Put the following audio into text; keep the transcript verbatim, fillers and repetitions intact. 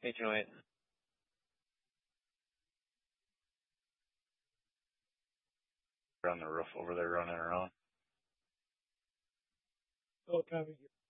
eight oh eight. On the roof over there running around. Oh, copy.